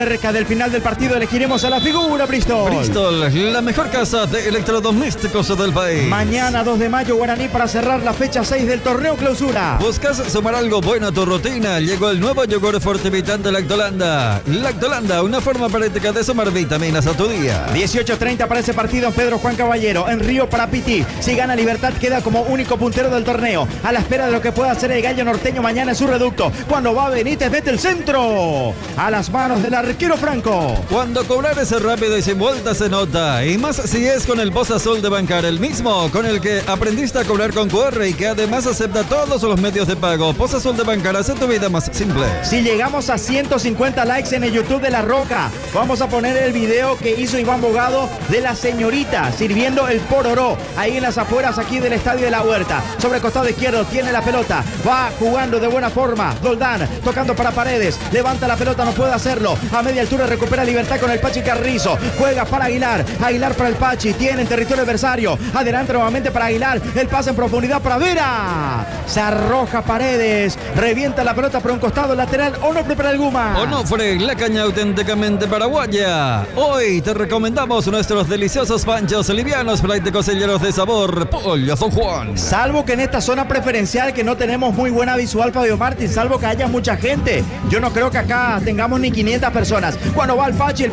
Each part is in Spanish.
Cerca del final del partido elegiremos a la figura Bristol. Bristol, la mejor casa de electrodomésticos del país. Mañana 2 de mayo, Guaraní, para cerrar la fecha 6 del torneo clausura. ¿Buscas sumar algo bueno a tu rutina? Llegó el nuevo yogur fortificante Lactolanda. Lactolanda, una forma práctica de sumar vitaminas a tu día. 18:30 para ese partido en Pedro Juan Caballero, en Río para Piti. Si gana Libertad, queda como único puntero del torneo. A la espera de lo que pueda hacer el gallo norteño mañana en su reducto. Cuando va Benítez, mete el centro a las manos del arquero Franco. Cuando cobrar es rápido y sin vuelta se nota. Y más si es con el Post Azul de Bancar, el mismo con el que aprendiste a cobrar con QR y que además acepta todos los medios de pago. Post Azul de Bancar hace tu vida más simple. Si llegamos a 150 likes en el YouTube de La Roca, vamos a poner el video que hizo Iván Bogado de la señorita sirviendo el pororó ahí en las afueras aquí del Estadio de la Huerta. Sobre el costado izquierdo tiene la pelota, va jugando de buena forma Doldán, tocando para Paredes, levanta la pelota, no puede hacerlo, a media altura recupera Libertad con el Pachi Carrizo, juega para Aguilar para el Pachi, tiene en territorio adversario, adelante nuevamente para Aguilar, el pase en profundidad para Vera, se arroja Paredes, revienta la pelota por un costado lateral. Onofre para el Guma. Onofre, la caña auténticamente paraguaya. Hoy te recomendamos nuestros deliciosos panchos livianos, prácticos y llenos de sabor. Pollo San Juan. Salvo que en esta zona preferencial que no tenemos muy buena visual, Fabio Martín, salvo que haya mucha gente. Yo no creo que acá tengamos ni 500 personas. Cuando va el Pachi,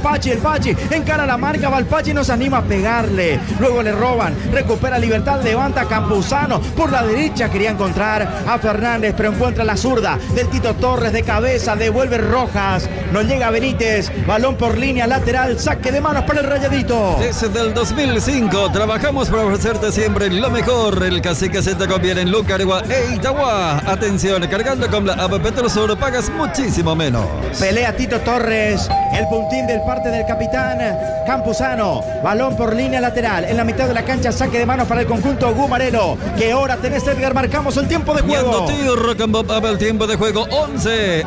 encara la marca, va el Pachi y nos anima a pegarle. Luego le roban, recupera Libertad, levanta Campuzano. Por la derecha quería encontrar a Fernández, pero encuentra la zurda del Tito Torres de cabeza, devuelve Rojas. No llega Benítez, balón por línea lateral, saque de manos para el Rayadito. Desde el 2005 trabajamos para ofrecerte siempre lo mejor. El cacique se te conviene en Lucarigua e Itagua. Atención, cargando con la app Petrosur pagas muchísimo menos. Pelea Tito Torres, el puntín del parte del capitán Campuzano. Balón por línea lateral, en la mitad de la cancha, saque de manos para el conjunto Gumarelo. ¿Qué hora tenés, Edgar? Marcamos el tiempo de juego. Tío Rock and Pop, el tiempo de juego 11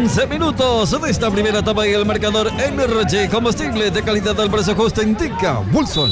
minutos de esta primera etapa y el marcador Energy, combustible de calidad al precio justo, indica Wilson.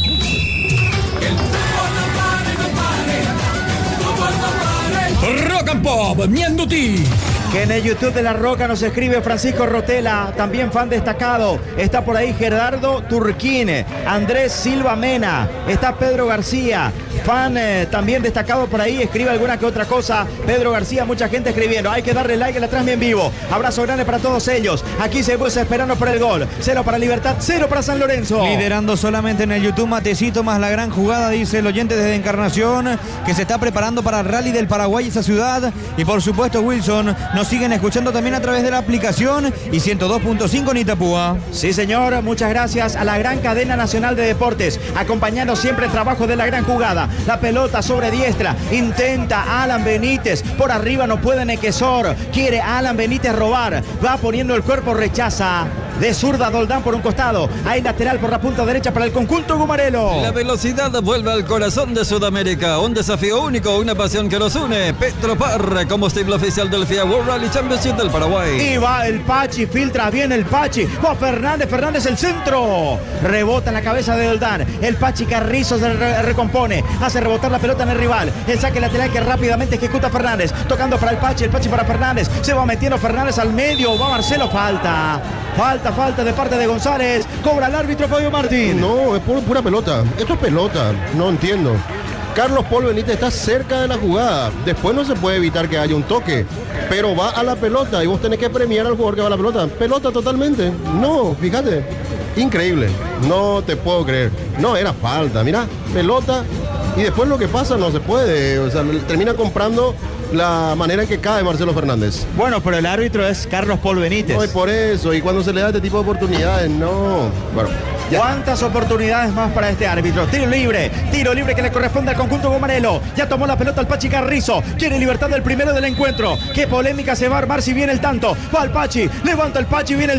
Rock and Pop, Mianduti. Que en el YouTube de La Roca nos escribe Francisco Rotela, también fan destacado. Está por ahí Gerardo Turquín, Andrés Silva Mena, está Pedro García, fan también destacado por ahí, escribe alguna que otra cosa. Pedro García, mucha gente escribiendo. Hay que darle like a la transmisión en vivo. Abrazo grande para todos ellos. Aquí se puede esperando por el gol. 0 para Libertad, 0 para San Lorenzo. Liderando solamente en el YouTube Matecito más la gran jugada, dice el oyente desde Encarnación, que se está preparando para el Rally del Paraguay, esa ciudad. Y por supuesto, Wilson, nos siguen escuchando también a través de la aplicación y 102.5 en Itapúa. Sí, señor, muchas gracias a la gran cadena nacional de deportes, acompañando siempre el trabajo de la gran jugada. La pelota sobre diestra, intenta Alan Benítez, por arriba no puede Nequesor, quiere Alan Benítez robar, va poniendo el cuerpo, rechaza. De zurda Doldán por un costado. Hay lateral por la punta derecha para el conjunto Gumarelo. La velocidad vuelve al corazón de Sudamérica. Un desafío único, una pasión que nos une. Petropar, combustible oficial del FIA World Rally Championship del Paraguay. Y va el Pachi, filtra bien el Pachi. Va Fernández el centro. Rebota en la cabeza de Doldán. El Pachi Carrizo se recompone. Hace rebotar la pelota en el rival. El saque lateral que rápidamente ejecuta Fernández. Tocando para el Pachi para Fernández. Se va metiendo Fernández al medio. Va Marcelo, falta de parte de González. Cobra el árbitro Fabio Martín. No, es pura pelota. Esto es pelota. No entiendo. Carlos Paul Benítez está cerca de la jugada. Después no se puede evitar que haya un toque. Pero va a la pelota y vos tenés que premiar al jugador que va a la pelota. Pelota totalmente. No, fíjate. Increíble. No te puedo creer. No, era falta. Mirá, pelota. Y después lo que pasa no se puede. O sea, termina comprando la manera en que cae Marcelo Fernández. Bueno, pero el árbitro es Carlos Paul Benítez. No, y por eso. Y cuando se le da este tipo de oportunidades, no. Bueno. Ya. ¿Cuántas oportunidades más para este árbitro? Tiro libre que le corresponde al conjunto Gumarelo. Ya tomó la pelota el Pachi Carrizo. Quiere Libertad del primero del encuentro. Qué polémica se va a armar si viene el tanto. Va el Pachi, levanta el Pachi, viene el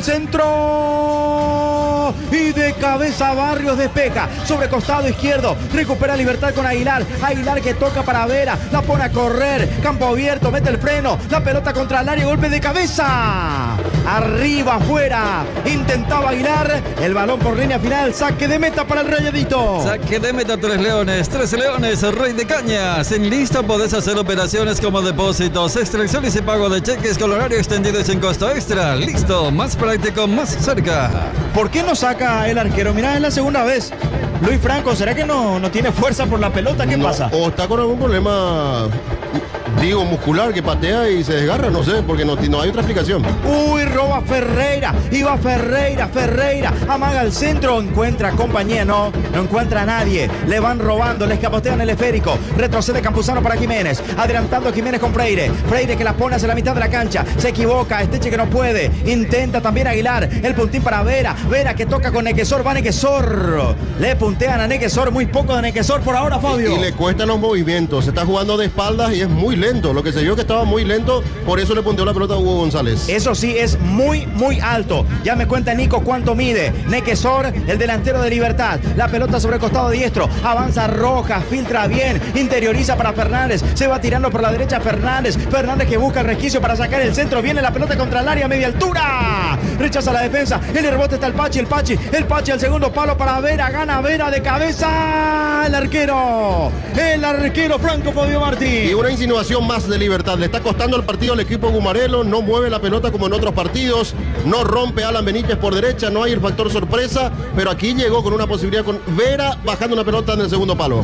centro. Y de cabeza Barrios despeja. Sobre costado izquierdo. Recupera Libertad con Aguilar. Aguilar que toca para Vera. La pone a correr. Campo abierto, mete el freno. La pelota contra el área, golpe de cabeza. Arriba, afuera. Intentaba Aguilar. El balón por línea línea final, saque de meta para el Rayadito. Saque de meta, 3 leones, Rey de Cañas. En lista podés hacer operaciones como depósitos, extracciones y pago de cheques con horario extendido y sin costo extra. Listo, más práctico, más cerca. ¿Por qué no saca el arquero? Mirá, es la segunda vez. Luis Franco, ¿será que no tiene fuerza por la pelota? ¿Qué pasa? O está con algún problema, digo, muscular, que patea y se desgarra, no sé, porque no hay otra explicación. Uy, roba Ferreira, iba Ferreira, amaga el centro, encuentra compañía, no encuentra a nadie, le van robando, le escapotean el esférico, retrocede Campuzano para Jiménez, adelantando Jiménez con Freire que la pone hacia la mitad de la cancha, se equivoca, Esteche que no puede, intenta también Aguilar, el puntín para Vera que toca con Nequesor, va Nequesor, le puntean a Nequesor, muy poco de Nequesor por ahora, Fabio. Y le cuestan los movimientos, se está jugando de espaldas y es muy lento, lo que se vio que estaba muy lento, por eso le punteó la pelota a Hugo González. Eso sí, es muy alto. Ya me cuenta Nico cuánto mide. Nequesor, el delantero de Libertad. La pelota sobre el costado diestro. Avanza Rojas, filtra bien. Interioriza para Fernández. Se va tirando por la derecha Fernández. Fernández que busca el resquicio para sacar el centro. Viene la pelota contra el área, media altura. Rechaza la defensa. En el rebote está el Pachi al segundo palo para Vera. Gana Vera de cabeza. El arquero Franco Fabio Martí. Y una insinuación más de Libertad. Le está costando el partido al equipo Gumarelo. No mueve la pelota como en otros partidos. No rompe Alan Benítez por derecha. No hay el factor sorpresa. Pero aquí llegó con una posibilidad con Vera bajando una pelota en el segundo palo.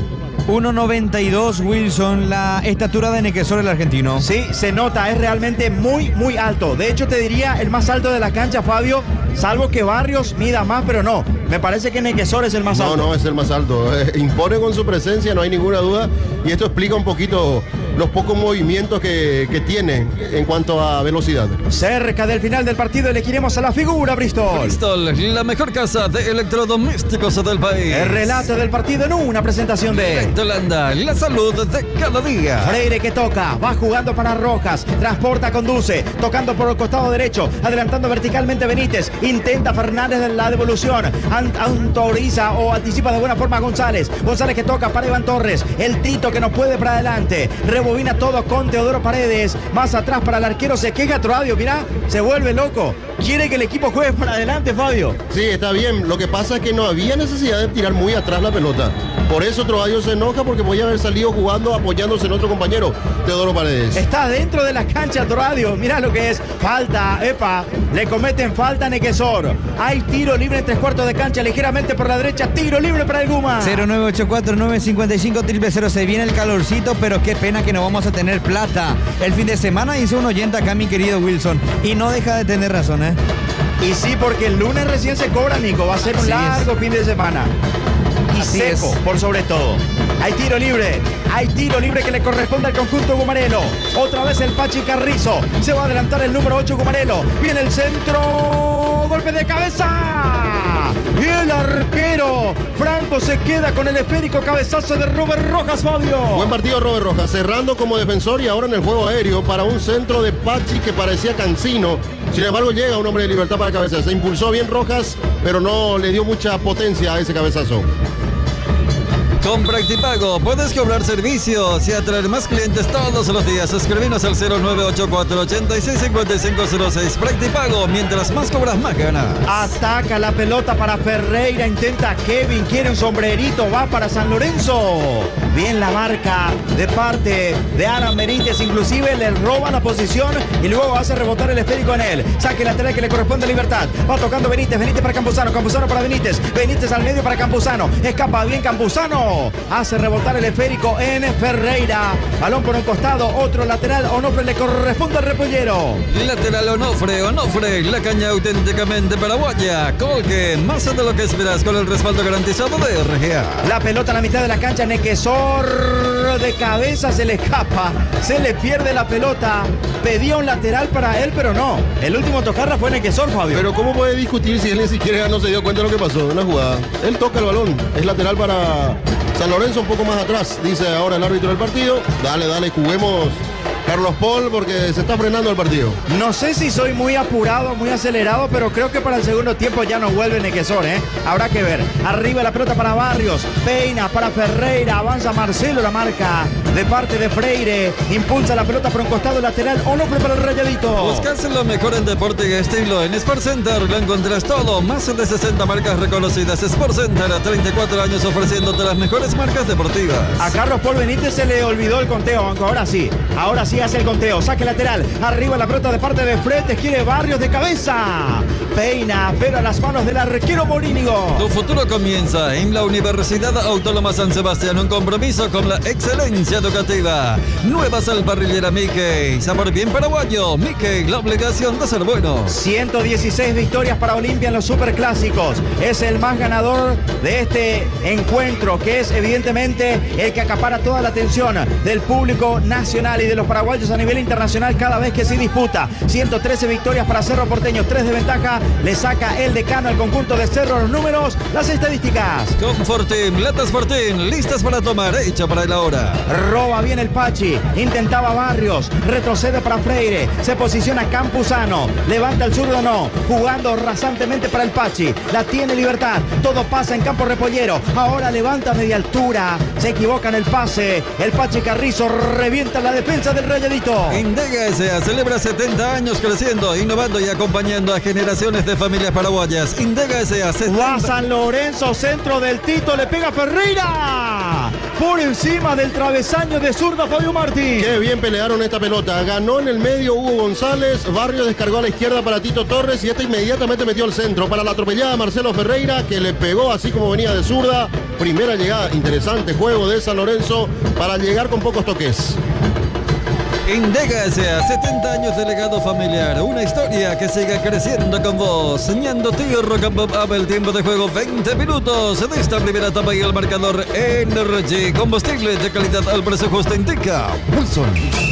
1.92 Wilson, la estatura de Nequesor, el argentino. Sí, se nota, es realmente muy alto. De hecho, te diría el más alto de la cancha, Fabio, salvo que Barrios mida más, pero no. Me parece que Nequesor es el más alto. No, es el más alto. Impone con su presencia, no hay ninguna duda. Y esto explica un poquito los pocos movimientos que tiene en cuanto a velocidad. Cerca del final del partido elegiremos a la figura, Bristol. Bristol, la mejor casa de electrodomésticos del país. El relato del partido en una presentación de Holanda, la salud de cada día. Freire que toca, va jugando para Rojas, transporta, conduce, tocando por el costado derecho, adelantando verticalmente Benítez, intenta Fernández en la devolución, autoriza o anticipa de buena forma a González que toca para Iván Torres, el Tito que no puede para adelante, rebobina todo con Teodoro Paredes, más atrás para el arquero, se queja Troadio, mirá, se vuelve loco, quiere que el equipo juegue para adelante, Fabio. Sí, está bien, lo que pasa es que no había necesidad de tirar muy atrás la pelota, por eso Troadio se enoja porque podía haber salido jugando apoyándose en otro compañero, Teodoro Paredes. Está dentro de la cancha Troadio, mirá lo que es, falta, le cometen falta a Nequesor, hay tiro libre en 3/4 de cancha, ligeramente por la derecha, tiro libre para el Guma. 0984-955-000, se viene el calorcito, pero qué pena que no vamos a tener plata. El fin de semana hizo un oyente acá, mi querido Wilson, y no deja de tener razón, ¿eh? Y sí, porque el lunes recién se cobra, Nico, va a ser un largo fin de semana. Y así seco, por sobre todo. Hay tiro libre que le corresponde al conjunto Gumarelo. Otra vez el Pachi Carrizo. Se va a adelantar el número 8 Gumarelo. Viene el centro. Golpe de cabeza. Y el arquero Franco se queda con el esférico, cabezazo de Robert Rojas, Fabio. Buen partido Robert Rojas, cerrando como defensor y ahora en el juego aéreo para un centro de Pachi que parecía cansino. Sin embargo, llega un hombre de Libertad para cabeza. Se impulsó bien Rojas, pero no le dio mucha potencia a ese cabezazo. Con Practipago puedes cobrar servicios y atraer más clientes todos los días. Escribinos al 0984-865506. Practipago, mientras más cobras, más ganas. Ataca la pelota para Ferreira, intenta Kevin, quiere un sombrerito, va para San Lorenzo. Bien la marca de parte de Alan Benítez, inclusive le roba la posición y luego hace rebotar el esférico en él. Saque lateral que le corresponde a Libertad. Va tocando Benítez para Campuzano para Benítez al medio para Campuzano. Escapa bien Campuzano. Hace rebotar el esférico en Ferreira. Balón por un costado, otro lateral. Onofre le corresponde al repollero. Lateral Onofre, la caña auténticamente paraguaya. Colque, más de lo que esperas con el respaldo garantizado de RGA. La pelota a la mitad de la cancha, Nequesor de cabeza, se le escapa, se le pierde la pelota. Pedía un lateral para él, pero no. El último tocarla fue Nequesor, Fabio. Pero ¿cómo puede discutir si él ni siquiera no se dio cuenta de lo que pasó en la jugada? Él toca el balón, es lateral para San Lorenzo, un poco más atrás, dice ahora el árbitro del partido. Dale, juguemos, Carlos Paul, porque se está frenando el partido. No sé si soy muy apurado, muy acelerado, pero creo que para el segundo tiempo ya no vuelve Nequesor, ¿eh? Habrá que ver. Arriba la pelota para Barrios, peina para Ferreira, avanza Marcelo, la marca de parte de Freire. Impulsa la pelota por un costado lateral. Onofre para el Rayadito. Buscas lo mejor en deporte y estilo. En Sport Center lo encontrás todo. Más de 60 marcas reconocidas. Sport Center, 34 años ofreciéndote las mejores marcas deportivas. A Carlos Paul Benítez se le olvidó el conteo, aunque ahora sí hace el conteo. Saque lateral, arriba la pelota de parte de Fretes, quiere Barrios de cabeza. Peina, pero a las manos del arquero Morínigo. Tu futuro comienza en la Universidad Autónoma San Sebastián, un compromiso con la excelencia educativa. Nueva sal parrillera Mickey, sabor bien paraguayo. Mickey, la obligación de ser bueno. 116 victorias para Olimpia en los superclásicos. Es el más ganador de este encuentro, que es evidentemente el que acapara toda la atención del público nacional y de los paraguayos a nivel internacional cada vez que se disputa. 113 victorias para Cerro Porteño, 3 de ventaja. Le saca el decano al conjunto de Cerro. Los números, las estadísticas. Con Fortín, latas Fortín, listas para tomar, hecha para el ahora. Roba bien el Pachi, intentaba Barrios, retrocede para Freire, se posiciona Campuzano, levanta el zurdo, no, jugando rasantemente para el Pachi, la tiene Libertad, todo pasa en campo repollero, ahora levanta media altura, se equivoca en el pase, el Pachi Carrizo revienta la defensa del Rayadito. Indega S.A. celebra 70 años creciendo, innovando y acompañando a generaciones de familias paraguayas. Indega S.A. Va San Lorenzo, centro del Tito, le pega Ferreira. Por encima del travesaño de zurda Fabio Martín. Qué bien pelearon esta pelota. Ganó en el medio Hugo González. Barrio descargó a la izquierda para Tito Torres y este inmediatamente metió al centro para la atropellada Marcelo Ferreira, que le pegó así como venía de zurda. Primera llegada, interesante juego de San Lorenzo para llegar con pocos toques. Indega S.A. 70 años de legado familiar, una historia que sigue creciendo con vos. Ñando Tío Rock and Pop abre el tiempo de juego, 20 minutos de esta primera etapa y el marcador Energy. Combustible de calidad al precio justo, indica Wilson.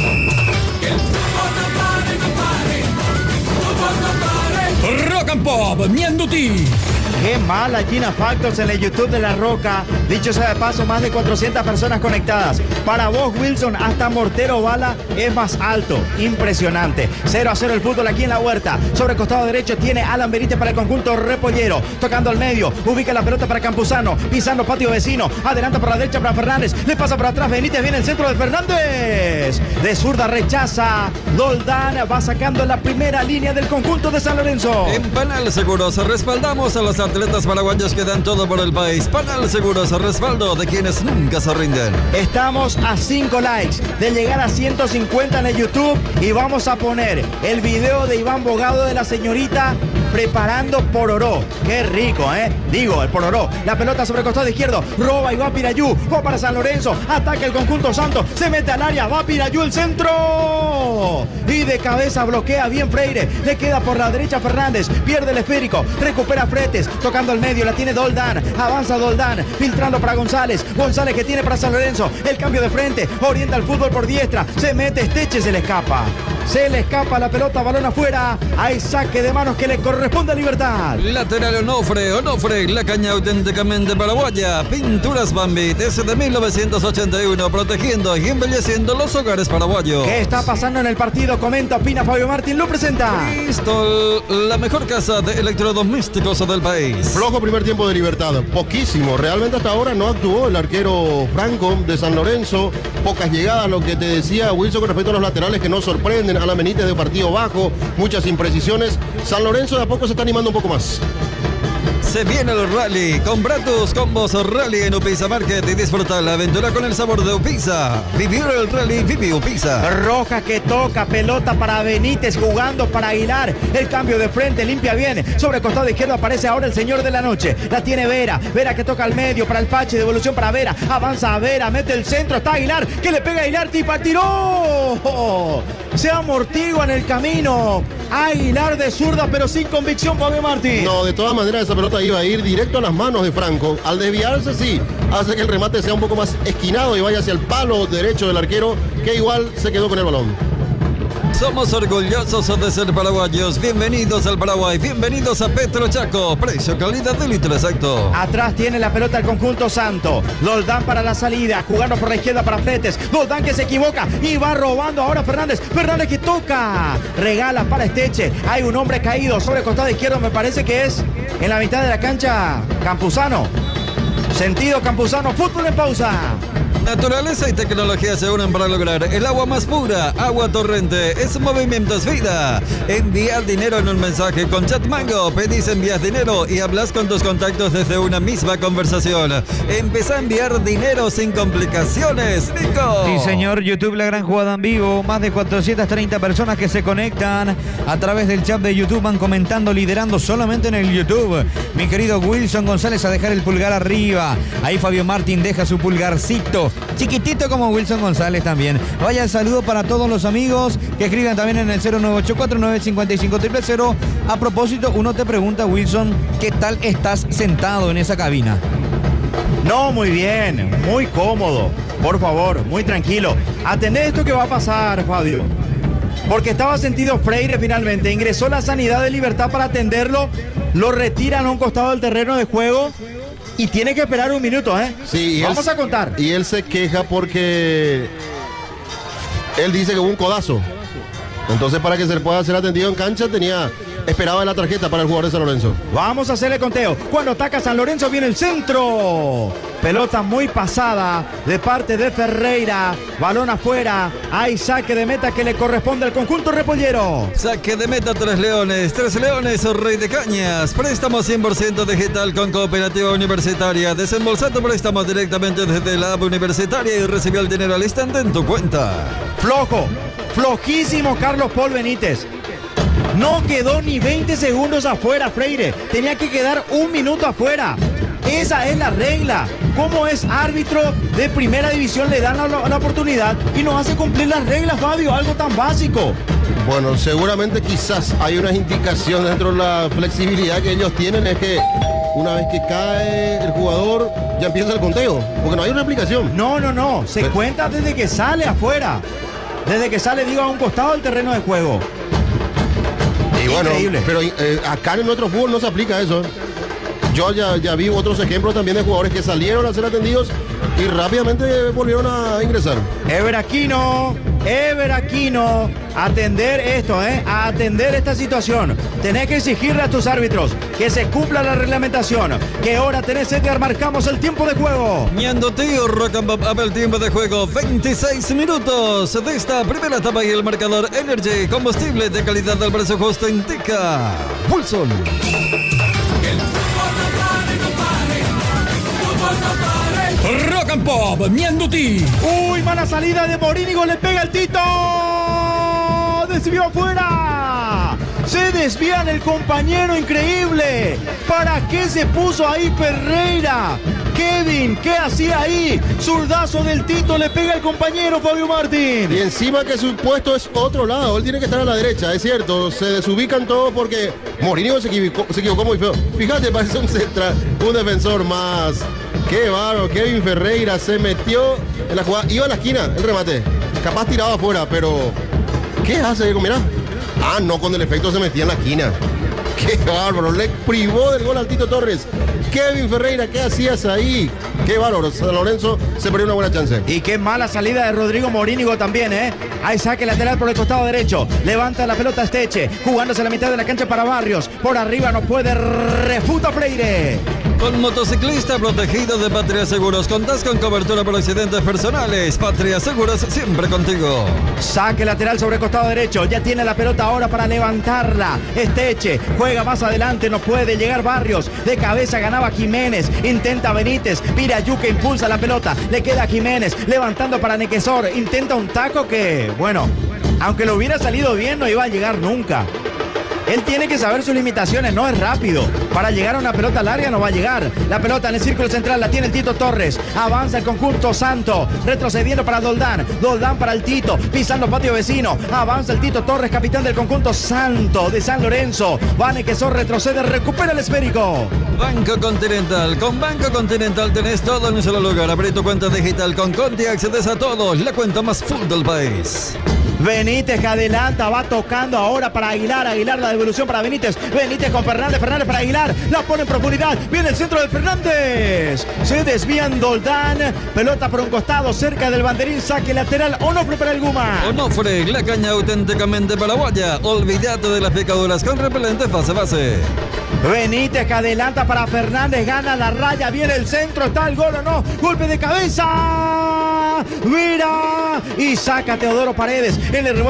Rock and Pop, Ñandutí. Qué mala Gina Factos en el YouTube de La Roca. Dicho sea de paso, más de 400 personas conectadas. Para vos, Wilson, hasta Mortero Bala es más alto. Impresionante. 0-0 el fútbol aquí en la Huerta. Sobre el costado derecho tiene Alan Benítez para el conjunto repollero. Tocando al medio, ubica la pelota para Campuzano. Pisando patio vecino. Adelanta por la derecha para Fernández. Le pasa por atrás Benítez. Viene el centro de Fernández. De zurda rechaza. Doldán va sacando la primera línea del conjunto de San Lorenzo. En Panal Seguros respaldamos a los atletas paraguayos que dan todo por el país. Panal Seguros, respaldo de quienes nunca se rinden. Estamos a 5 likes de llegar a 150 en el YouTube y vamos a poner el video de Iván Bogado de la señorita preparando pororó. Qué rico, Digo, el pororó. La pelota sobre el costado izquierdo. Roba y va Pirayú. Va para San Lorenzo. Ataca el conjunto Santos. Se mete al área. Va Pirayú el centro. Y de cabeza bloquea bien Freire. Le queda por la derecha Fernández. Pierde el esférico. Recupera Fretes. Tocando al medio. La tiene Doldán. Avanza Doldán. Filtrando para González. González que tiene para San Lorenzo. El cambio de frente. Orienta el fútbol por diestra. Se mete Esteche. Se le escapa. Se le escapa la pelota. Balón afuera. Hay saque de manos que le corresponde a Libertad. Lateral Onofre, la caña auténticamente paraguaya. Pinturas Bambi, desde 1981, protegiendo y embelleciendo los hogares paraguayos. ¿Qué está pasando en el partido? Comenta, opina Fabio Martín, lo presenta. Bristol, la mejor casa de electrodomésticos del país. Flojo primer tiempo de Libertad, poquísimo. Realmente hasta ahora no actuó el arquero Franco de San Lorenzo. Pocas llegadas, lo que te decía Wilson con respecto a los laterales que no sorprenden. Alan Benítez de partido bajo, muchas imprecisiones. San Lorenzo de a poco se está animando un poco más. Se viene el rally. Compra tus combos rally en Upisa Market y disfruta la aventura con el sabor de Upisa. Vivir el rally, vive Upisa. Roja que toca, pelota para Benítez, jugando para Aguilar. El cambio de frente, limpia bien. Sobre el costado izquierdo aparece ahora el señor de la noche. La tiene Vera. Vera que toca al medio para el Pache. Devolución para Vera. Avanza a Vera, mete el centro. Está Aguilar, que le pega a Aguilar. Tipa, tiró. Se amortigua en el camino. Aguilar de zurda, pero sin convicción, Fabio Martín. No, de todas maneras esa pelota iba a ir directo a las manos de Franco. Al desviarse, sí, hace que el remate sea un poco más esquinado y vaya hacia el palo derecho del arquero, que igual se quedó con el balón. Somos orgullosos de ser paraguayos. Bienvenidos al Paraguay, bienvenidos a Petro Chaco. Precio, calidad de litro exacto. Atrás tiene la pelota el conjunto santo. Doldán para la salida, jugando por la izquierda para Fretes. Doldán que se equivoca y va robando ahora Fernández. Fernández que toca. Regala para Esteche. Hay un hombre caído sobre el costado izquierdo, me parece que es en la mitad de la cancha Campuzano. Sentido Campuzano, fútbol en pausa. Naturaleza y tecnología se unen para lograr el agua más pura. Agua Torrente es movimiento, es vida. Enviar dinero en un mensaje con Chat Mango. Pedís, envías dinero y hablas con tus contactos desde una misma conversación. Empezá a enviar dinero sin complicaciones, Nico. Sí, señor. YouTube, la gran jugada en vivo. Más de 430 personas que se conectan a través del chat de YouTube. Van comentando, liderando solamente en el YouTube. Mi querido Wilson González a dejar el pulgar arriba. Ahí Fabio Martín deja su pulgarcito. Chiquitito como Wilson González también. Vaya el saludo para todos los amigos que escriban también en el 0984-955-000. A propósito, uno te pregunta, Wilson, ¿qué tal estás sentado en esa cabina? No, muy bien, muy cómodo. Por favor, muy tranquilo. Atendé esto que va a pasar, Fabio. Porque estaba sentido Freire finalmente. Ingresó la Sanidad de Libertad para atenderlo. Lo retiran a un costado del terreno de juego. Y tiene que esperar un minuto, ¿eh? Sí, vamos a contar. Y él se queja porque él dice que hubo un codazo. Entonces, para que se le pueda ser atendido en cancha, esperaba la tarjeta para el jugador de San Lorenzo. Vamos a hacerle conteo. Cuando ataca San Lorenzo viene el centro. Pelota muy pasada de parte de Ferreira. Balón afuera. Hay saque de meta que le corresponde al conjunto repollero. Saque de meta, Tres Leones, Rey de Cañas. Préstamo 100% digital con Cooperativa Universitaria. Desembolsa tu préstamo directamente desde la app universitaria y recibe el dinero al instante en tu cuenta. Flojísimo Carlos Paul Benítez. No quedó ni 20 segundos afuera, Freire. Tenía que quedar un minuto afuera. Esa es la regla. ¿Cómo es árbitro de primera división? Le dan la oportunidad y no hace cumplir las reglas, Fabio. Algo tan básico. Bueno, seguramente quizás hay una indicación dentro de la flexibilidad que ellos tienen. Es que una vez que cae el jugador, ya empieza el conteo. Porque no hay una aplicación. No. Se cuenta desde que sale afuera. Desde que sale, digo, a un costado del terreno de juego. Y bueno, increíble. pero acá en nuestro fútbol no se aplica eso. Yo ya vi otros ejemplos también de jugadores que salieron a ser atendidos y rápidamente volvieron a ingresar. Ever Aquino, atender esto, a atender esta situación. Tenés que exigirle a tus árbitros que se cumpla la reglamentación. Que ahora tenés que marcamos el tiempo de juego. Ñando tío, Rock and Pop, el tiempo de juego, 26 minutos de esta primera etapa y el marcador Energy, combustible de calidad del precio justo indica Wilson. Rock and Pop, Ñandutí. Uy, mala salida de Morínigo, le pega el Tito. Desvió afuera. Se desvían el compañero, increíble. ¿Para qué se puso ahí Ferreira? Kevin, ¿qué hacía ahí? Zurdazo del Tito, le pega el compañero Fabio Martín. Y encima que su puesto es otro lado, él tiene que estar a la derecha, es cierto. Se desubican todos porque Morínigo se equivocó muy feo. Fíjate, parece un defensor más. Qué bárbaro, Kevin Ferreira se metió en la jugada, iba a la esquina, el remate. Capaz tirado afuera, pero ¿qué hace? Mirá. No, con el efecto se metía en la esquina. Qué bárbaro, le privó del gol al Tito Torres. Kevin Ferreira, ¿qué hacías ahí? Qué bárbaro, San Lorenzo se perdió una buena chance. Y qué mala salida de Rodrigo Morínigo también, Hay saque lateral por el costado derecho. Levanta la pelota Esteche, jugándose la mitad de la cancha para Barrios. Por arriba no puede, refuta Freire. Con motociclista protegido de Patria Seguros, contás con cobertura por accidentes personales. Patria Seguros, siempre contigo. Saque lateral sobre el costado derecho. Ya tiene la pelota ahora para levantarla. Esteche juega más adelante, no puede llegar Barrios. De cabeza ganaba Jiménez. Intenta Benítez. Pirayuca impulsa la pelota. Le queda Jiménez. Levantando para Nequesor. Intenta un taco que, bueno, aunque lo hubiera salido bien, no iba a llegar nunca. Él tiene que saber sus limitaciones, no es rápido. Para llegar a una pelota larga no va a llegar. La pelota en el círculo central la tiene el Tito Torres. Avanza el conjunto Santo, retrocediendo para Doldán. Doldán para el Tito, pisando patio vecino. Avanza el Tito Torres, capitán del conjunto Santo de San Lorenzo. Vane Quesor retrocede, recupera el esférico. Banco Continental. Con Banco Continental tenés todo en un solo lugar. Abrí tu cuenta digital con Conti y accedes a todo. La cuenta más full del país. Benítez que adelanta, va tocando ahora para Aguilar. Aguilar, la devolución para Benítez. Benítez con Fernández. Fernández para Aguilar. La pone en profundidad. Viene el centro de Fernández. Se desvían Doldán. Pelota por un costado cerca del banderín. Saque lateral. Onofre para el Guma. Onofre, la caña auténticamente paraguaya. Olvídate de las picaduras con repelente fase base. Benítez que adelanta para Fernández. Gana la raya. Viene el centro. Está el gol o no. Golpe de cabeza. Vira y saca Teodoro Paredes en el rebote.